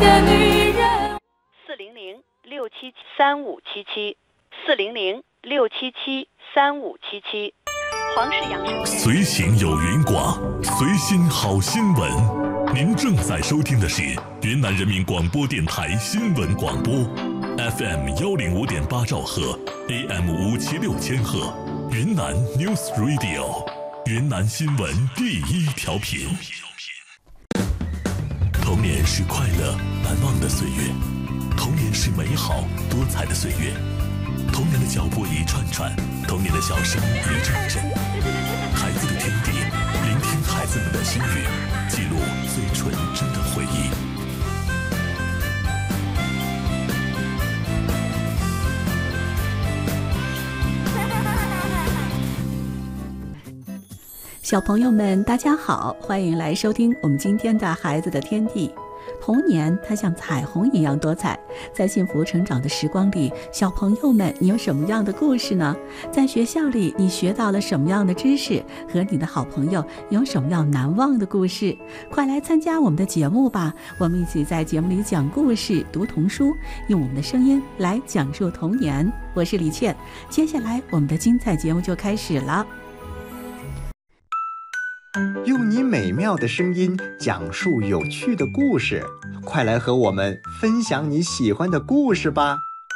的女人。 400-677-3577，400-677-3577。黄氏养生随行有云广，随心好新闻。您正在收听的是云南人民广播电台新闻广播 ，FM 105.8兆赫 ，AM 576千赫，云南 News Radio， 云南新闻第一调频。童年是快乐难忘的岁月，童年是美好多彩的岁月，童年的脚步一串串，童年的笑声一阵阵。孩子的天地，聆听孩子们的心语，记录最纯真的回忆。 小朋友们大家好，欢迎来收听我们今天的孩子的天地。童年它像彩虹一样多彩，在幸福成长的时光里，小朋友们你有什么样的故事呢？在学校里你学到了什么样的知识？和你的好朋友有什么样难忘的故事？快来参加我们的节目吧，我们一起在节目里讲故事读童书，用我们的声音来讲述童年。我是李倩，接下来我们的精彩节目就开始了。 用你美妙的声音讲述有趣的故事，快来和我们分享你喜欢的故事吧。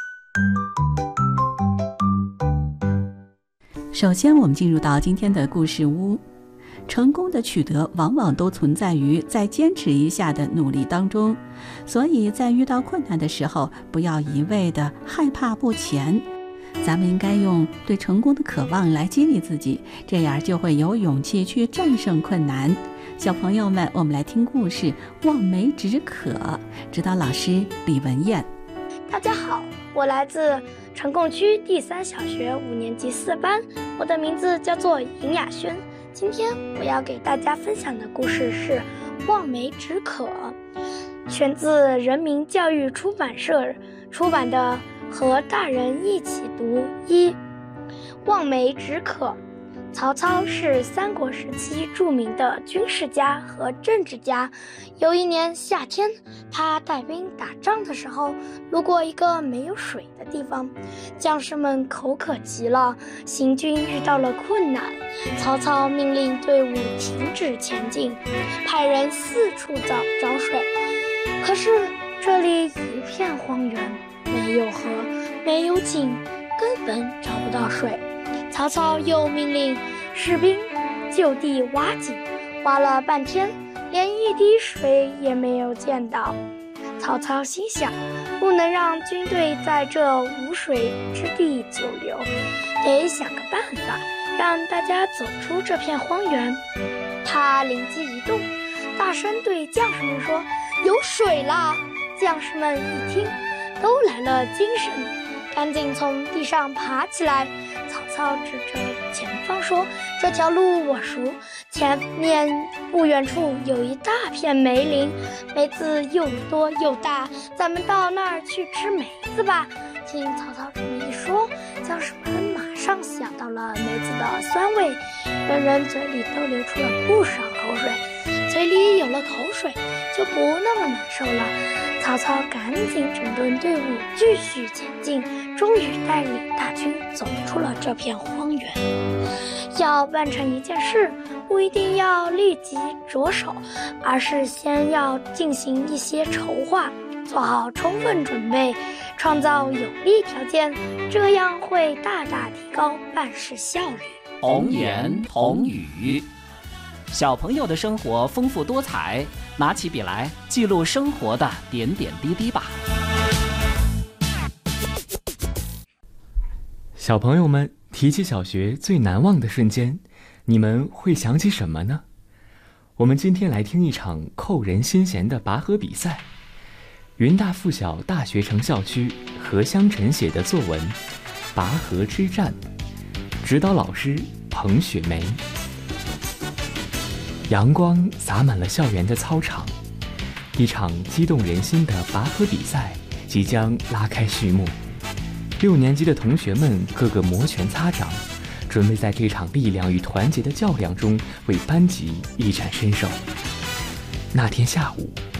首先我们进入到今天的故事屋。成功的取得往往都存在于在坚持一下的努力当中，所以在遇到困难的时候，不要一味的害怕不前，咱们应该用对成功的渴望来激励自己，这样就会有勇气去战胜困难。小朋友们，我们来听故事《望梅止渴》，指导老师李文燕。 大家好，我来自呈贡区第3小学5年级4班，我的名字叫做尹雅轩。今天我要给大家分享的故事是《望梅止渴》，选自人民教育出版社出版的和大人一起读1。望梅止渴。曹操是三国时期著名的军事家和政治家。有一年夏天，他带兵打仗的时候，路过一个没有水的地方，将士们口渴极了，行军遇到了困难。曹操命令队伍停止前进，派人四处找水。可是这里一片荒原，没有河，没有井，根本找不到水。曹操又命令士兵就地挖井，挖了半天，连一滴水也没有见到。曹操心想，不能让军队在这无水之地久留，得想个办法，让大家走出这片荒原。他灵机一动，大声对将士们说：“有水啦！”将士们一听，都来了精神，赶紧从地上爬起来。曹操指着前方说：“这条路我熟，前面不远处有一大片梅林，梅子又多又大，咱们到那儿去吃梅子吧。”听曹操这么一说，将士们马上想到了梅子的酸味，人人嘴里都流出了不少口水。嘴里有了口水，就不那么难受了。曹操赶紧整顿队伍，继续前进，终于带领大军走出了这片荒原。要办成一件事，不一定要立即着手，而是先要进行一些筹划，做好充分准备，创造有利条件，这样会大大提高办事效率。 童言童语，小朋友的生活丰富多彩，拿起笔来记录生活的点点滴滴吧。 小朋友们，提起小学最难忘的瞬间，你们会想起什么呢？我们今天来听一场扣人心弦的拔河比赛。云大附小大学城校区何香晨写的作文《拔河之战》，指导老师彭雪梅。阳光洒满了校园的操场，一场激动人心的拔河比赛即将拉开序幕。6年级的同学们个个摩拳擦掌，准备在这场力量与团结的较量中为班级一展身手。那天下午，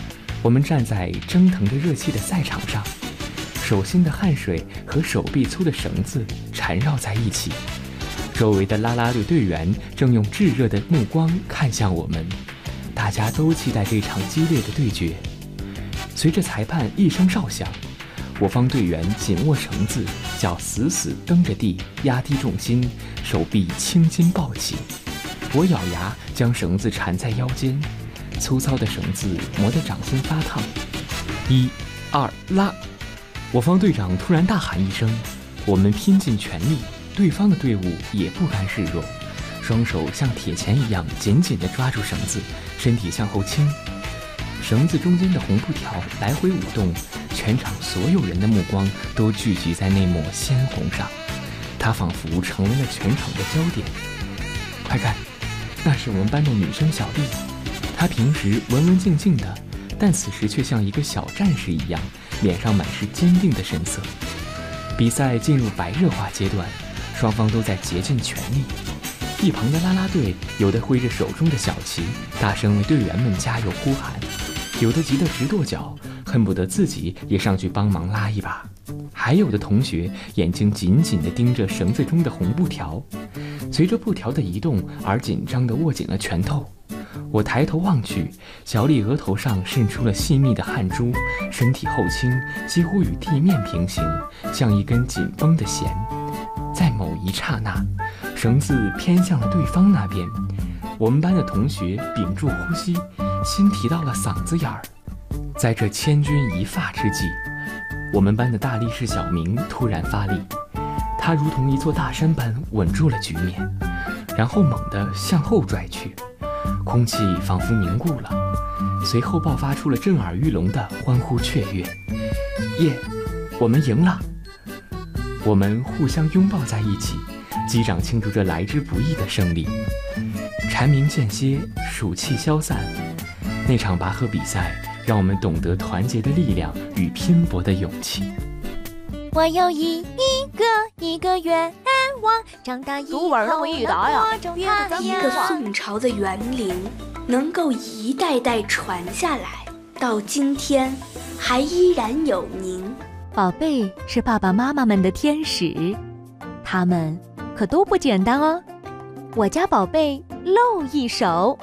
我们站在蒸腾着热气的赛场上，手心的汗水和手臂粗的绳子缠绕在一起，周围的啦啦队队员正用炙热的目光看向我们，大家都期待这场激烈的对决。随着裁判一声哨响，我方队员紧握绳子，脚死死蹬着地，压低重心，手臂青筋暴起。我咬牙将绳子缠在腰间，粗糙的绳子磨得掌心发烫。1、2，拉！我方队长突然大喊一声，我们拼尽全力，对方的队伍也不甘示弱，双手像铁钳一样紧紧地抓住绳子，身体向后倾。绳子中间的红布条来回舞动，全场所有人的目光都聚集在那抹鲜红上，它仿佛成为了全场的焦点。快看，那是我们班的女生小丽，她平时文文静静的，但此时却像一个小战士一样，脸上满是坚定的神色。比赛进入白热化阶段，双方都在竭尽全力。一旁的啦啦队有的挥着手中的小旗，大声为队员们加油呼喊，有的急得直跺脚，恨不得自己也上去帮忙拉一把。还有的同学眼睛紧紧地盯着绳子中的红布条，随着布条的移动而紧张地握紧了拳头。我抬头望去，小丽额头上渗出了细密的汗珠，身体后倾，几乎与地面平行，像一根紧绷的弦。在某一刹那，绳子偏向了对方那边，我们班的同学屏住呼吸，心提到了嗓子眼儿。在这千钧一发之际，我们班的大力士小明突然发力，他如同一座大山般稳住了局面，然后猛地向后拽去，空气仿佛凝固了，随后爆发出了震耳欲聋的欢呼雀跃。耶，我们赢了！我们互相拥抱在一起，击掌庆祝着来之不易的胜利。蝉鸣间歇，暑气消散，那场拔河比赛让我们懂得团结的力量与拼搏的勇气。 我有一个愿望，长大以后能过中华一个宋朝的园林能够一代代传下来，到今天还依然有您。 宝贝是爸爸妈妈们的天使，他们可都不简单哦。我家宝贝露一手。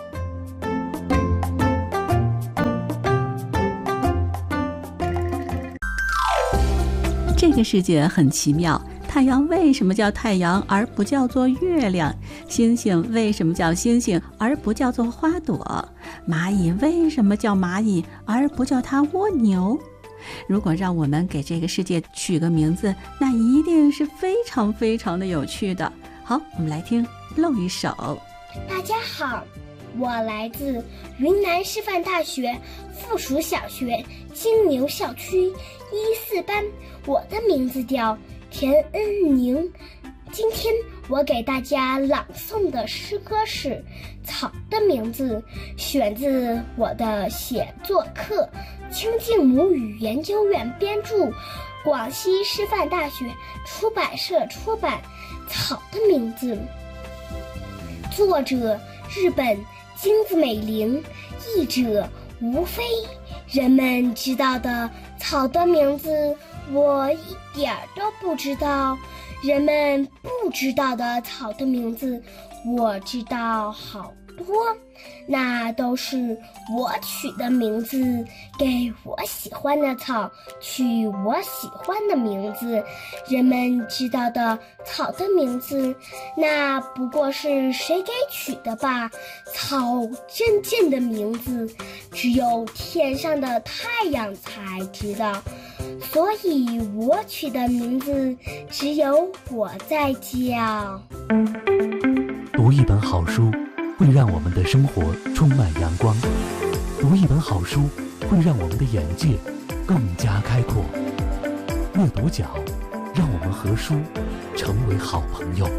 这个世界很奇妙，太阳为什么叫太阳而不叫做月亮？星星为什么叫星星而不叫做花朵？蚂蚁为什么叫蚂蚁而不叫它蜗牛？如果让我们给这个世界取个名字，那一定是非常非常的有趣的。好，我们来听露一手。 大家好，我来自云南师范大学附属小学金牛校区1-4班，我的名字叫田恩宁。今天我给大家朗诵的诗歌是《草的名字》，选自我的写作课，清静母语研究院编著，广西师范大学出版社出版。《草的名字》，作者日本金子美玲，译者吴飞。人们知道的草的名字，我一点都不知道；人们不知道的草的名字，我知道好多。那都是我取的名字，给我喜欢的草取我喜欢的名字。人们知道的草的名字，那不过是谁给取的吧？草真正的名字，只有天上的太阳才知道，所以我取的名字只有我在叫。 读一本好书会让我们的生活充满阳光，读一本好书会让我们的眼界更加开阔。阅读角让我们和书成为好朋友。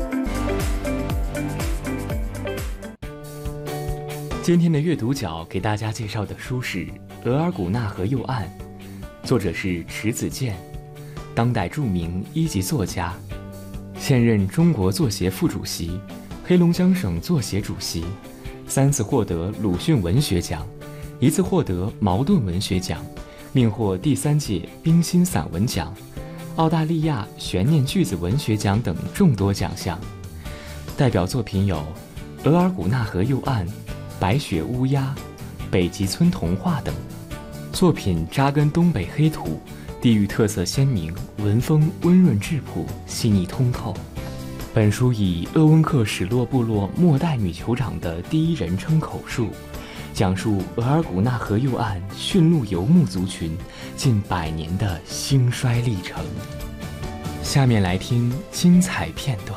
今天的阅读角给大家介绍的书是《额尔古纳河右岸》，作者是迟子建，当代著名一级作家，现任中国作协副主席，黑龙江省作协主席，3次获得鲁迅文学奖， 一次获得茅盾文学奖，另获第3届冰心散文奖、澳大利亚悬念句子文学奖等众多奖项。代表作品有《额尔古纳河右岸》、《白雪乌鸦》、《北极村童话》等。作品扎根东北黑土，地域特色鲜明，文风温润质朴，细腻通透。本书以鄂温克史洛部落末代女酋长的第一人称口述，讲述额尔古纳河右岸驯鹿游牧族群近100年的兴衰历程。下面来听精彩片段。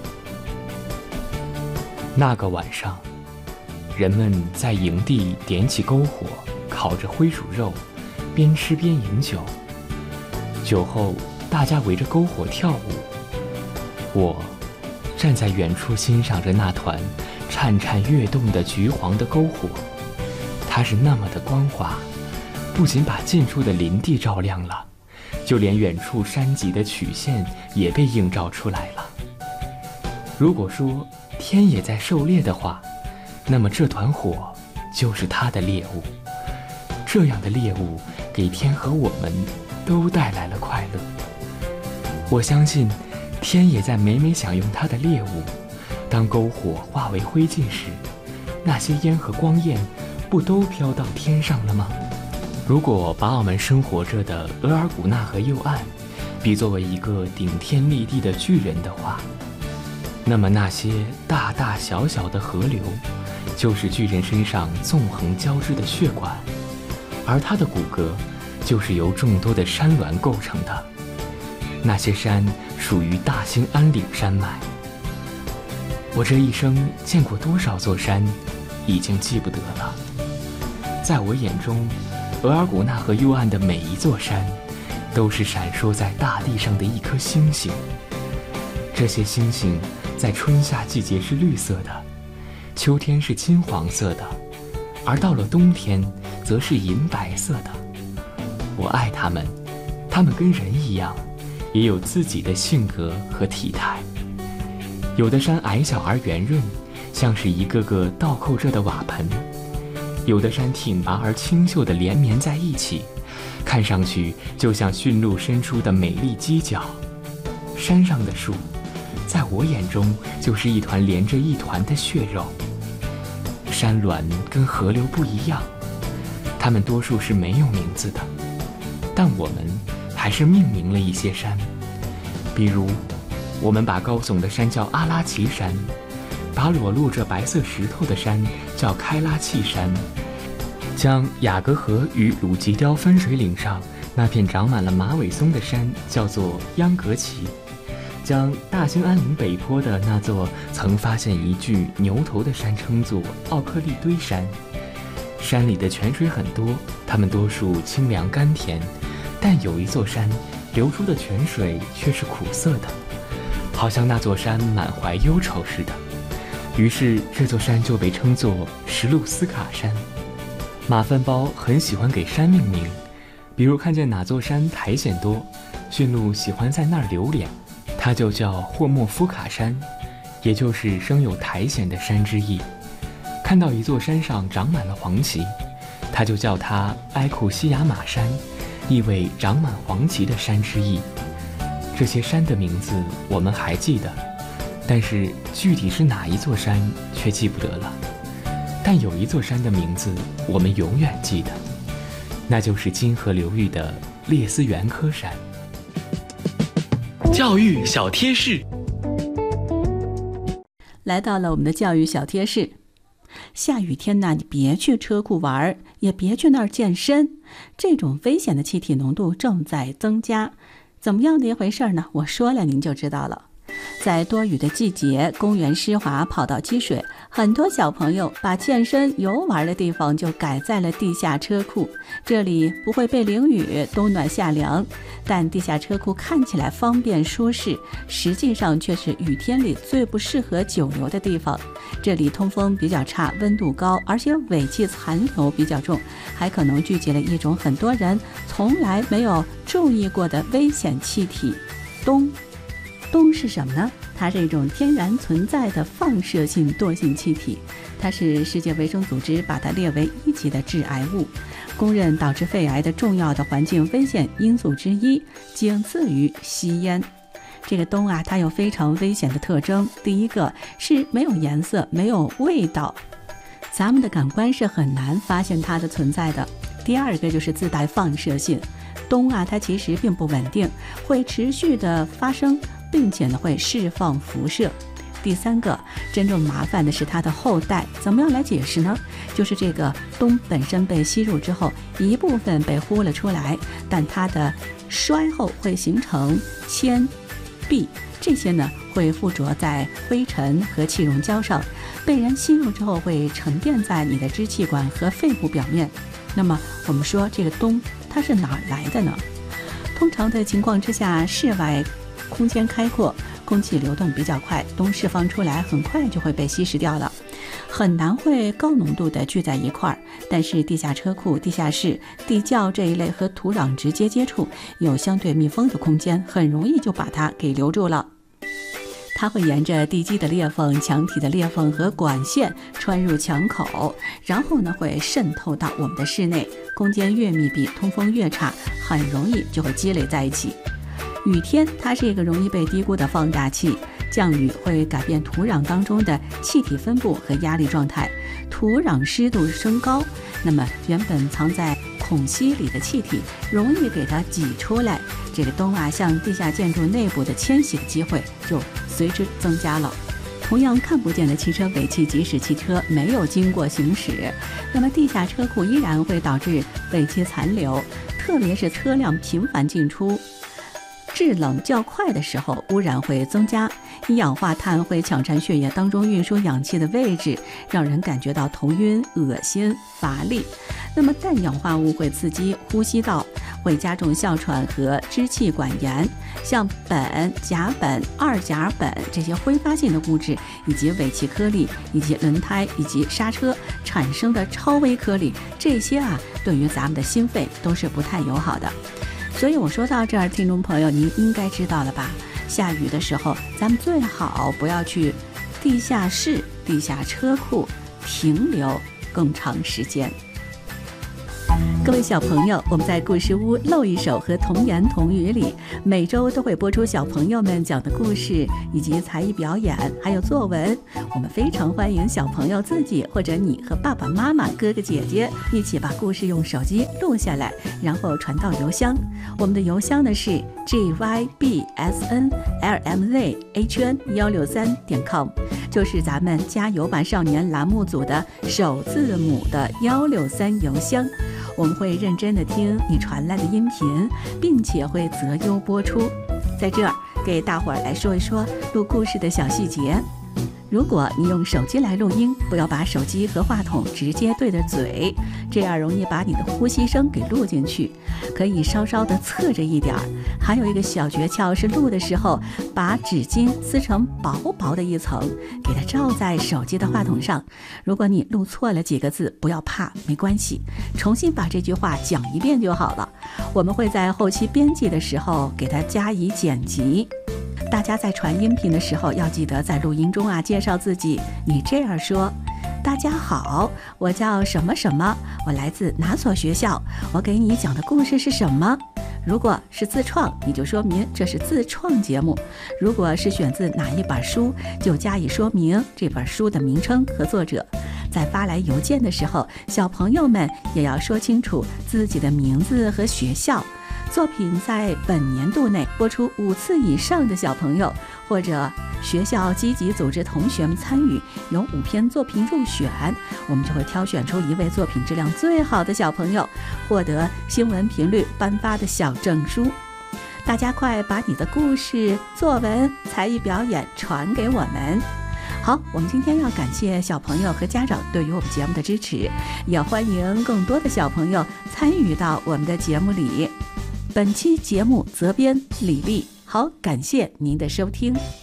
那个晚上，人们在营地点起篝火，烤着灰鼠肉，边吃边饮酒。酒后，大家围着篝火跳舞。我站在远处欣赏着那团颤颤跃动的橘黄的篝火，它是那么的光滑，不仅把近处的林地照亮了，就连远处山脊的曲线也被映照出来了。如果说天也在狩猎的话，那么这团火就是它的猎物。这样的猎物给天和我们都带来了快乐。我相信天也在每每享用它的猎物。当篝火化为灰烬时，那些烟和光焰不都飘到天上了吗？如果把我们生活着的额尔古纳河右岸比作为一个顶天立地的巨人的话，那么那些大大小小的河流就是巨人身上纵横交织的血管，而他的骨骼就是由众多的山峦构成的。那些山属于大兴安岭山脉。我这一生见过多少座山，已经记不得了。在我眼中，额尔古纳河右岸的每一座山，都是闪烁在大地上的一颗星星。这些星星在春夏季节是绿色的，秋天是金黄色的，而到了冬天则是银白色的。我爱它们，它们跟人一样，也有自己的性格和体态。有的山矮小而圆润，像是一个个倒扣着的瓦盆；有的山挺拔而清秀地连绵在一起，看上去就像驯鹿伸出的美丽犄角。山上的树，在我眼中就是一团连着一团的血肉。山峦跟河流不一样，它们多数是没有名字的，但我们还是命名了一些山。比如我们把高耸的山叫阿拉奇山，把裸露着白色石头的山叫开拉契山，将雅格河与鲁吉雕分水岭上那片长满了马尾松的山叫做央格奇，将大兴安岭北坡的那座曾发现一具牛头的山称作奥克利堆山。山里的泉水很多，它们多数清凉甘甜，但有一座山流出的泉水却是苦涩的，好像那座山满怀忧愁似的。于是这座山就被称作什路斯卡山。马粪包很喜欢给山命名，比如看见哪座山苔藓多，驯鹿喜欢在那儿留连，它就叫霍莫夫卡山，也就是生有苔藓的山之意。看到一座山上长满了黄芪，它就叫它埃库西亚马山，意为长满黄芪的山之意。这些山的名字我们还记得，但是具体是哪一座山却记不得了。但有一座山的名字我们永远记得，那就是金河流域的列斯元科山。 教育小贴士， 来到了我们的教育小贴士。下雨天呢，你别去车库玩，也别去那儿健身，这种危险的气体浓度正在增加。怎么样的一回事呢？我说了您就知道了。在多雨的季节，公园湿滑，跑道积水，很多小朋友把健身游玩的地方就改在了地下车库。这里不会被淋雨，冬暖夏凉，但地下车库看起来方便舒适，实际上却是雨天里最不适合久留的地方。这里通风比较差，温度高，而且尾气残留比较重，还可能聚集了一种很多人从来没有注意过的危险气体——氡。氡是什么呢？ 它是一种天然存在的放射性惰性气体，它是世界卫生组织把它列为1级的致癌物，公认导致肺癌的重要的环境危险因素之一，仅次于吸烟。这个氡它有非常危险的特征，第一个是没有颜色，没有味道，咱们的感官是很难发现它的存在的。第二个就是自带放射性，氡它其实并不稳定，会持续的发生，并且呢会释放辐射。第三个真正麻烦的是它的后代，怎么样来解释呢？就是这个氡本身被吸入之后，一部分被呼了出来，但它的衰后会形成铅、铋，这些呢会附着在灰尘和气溶胶上，被人吸入之后会沉淀在你的支气管和肺部表面。那么我们说这个氡它是哪儿来的呢？通常的情况之下，室外空间开阔，空气流动比较快，氡释放出来很快就会被稀释掉了，很难会高浓度的聚在一块儿。但是地下车库、地下室、地窖这一类和土壤直接接触，有相对密封的空间，很容易就把它给留住了。它会沿着地基的裂缝、墙体的裂缝和管线穿入墙口，然后呢会渗透到我们的室内。空间越密闭，通风越差，很容易就会积累在一起。雨天它是一个容易被低估的放大器，降雨会改变土壤当中的气体分布和压力状态，土壤湿度升高，那么原本藏在孔隙里的气体容易给它挤出来，这个氡向地下建筑内部的迁徙的机会就随之增加了。同样看不见的汽车尾气，即使汽车没有经过行驶，那么地下车库依然会导致尾气残留，特别是车辆频繁进出、制冷较快的时候，污染会增加，一氧化碳会抢占血液当中运输氧气的位置，让人感觉到头晕、恶心、乏力。那么氮氧化物会刺激呼吸道，会加重哮喘和支气管炎。像苯、甲苯、二甲苯这些挥发性的物质，以及尾气颗粒，以及轮胎以及刹车产生的超微颗粒，这些对于咱们的心肺都是不太友好的。所以我说到这儿，听众朋友您应该知道了吧，下雨的时候咱们最好不要去地下室、地下车库停留更长时间。各位小朋友，我们在故事屋露一手和童言童语里，每周都会播出小朋友们讲的故事，以及才艺表演，还有作文。我们非常欢迎小朋友自己或者你和爸爸妈妈、哥哥姐姐一起把故事用手机录下来，然后传到邮箱。我们的邮箱呢是 gybsnlmzhn163.com， 就是咱们加油吧少年栏目组的首字母的163邮箱。我们会认真的听你传来的音频，并且会择优播出。在这儿给大伙儿来说一说录故事的小细节。如果你用手机来录音，不要把手机和话筒直接对着嘴，这样容易把你的呼吸声给录进去，可以稍稍的侧着一点儿。还有一个小诀窍是，录的时候把纸巾撕成薄薄的一层，给它罩在手机的话筒上。如果你录错了几个字，不要怕，没关系，重新把这句话讲一遍就好了。我们会在后期编辑的时候给它加以剪辑。大家在传音频的时候要记得在录音中介绍自己，你这样说：大家好，我叫什么什么，我来自哪所学校，我给你讲的故事是什么。如果是自创，你就说明这是自创节目；如果是选自哪一本书，就加以说明这本书的名称和作者。在发来邮件的时候，小朋友们也要说清楚自己的名字和学校。作品在本年度内播出5次以上的小朋友，或者学校积极组织同学们参与，有5篇作品入选，我们就会挑选出1位作品质量最好的小朋友，获得新闻频率颁发的小证书。大家快把你的故事、作文、才艺表演传给我们。好，我们今天要感谢小朋友和家长对于我们节目的支持，也欢迎更多的小朋友参与到我们的节目里。本期节目责编李丽，好，感谢您的收听。